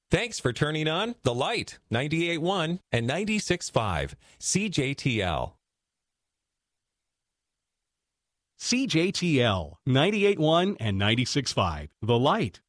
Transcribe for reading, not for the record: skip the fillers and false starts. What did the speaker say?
Thanks for turning on The Light, 98.1 and 96.5, CJTL. CJTL 98.1 and 96.5, The Light.